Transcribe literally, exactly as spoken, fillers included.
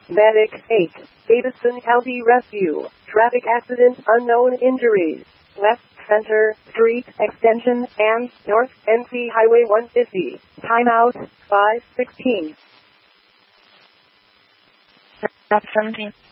Medic eight. Davidson County Rescue. Traffic accident, unknown injuries. Left Center Street Extension and North N C Highway one fifty. Timeout five sixteen. Stop something.